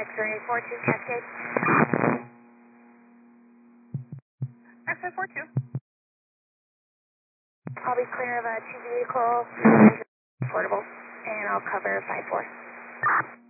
X-ray 42 Cascade. X-ray 42. I'll be clear of two vehicles, affordable, and I'll cover 5-4.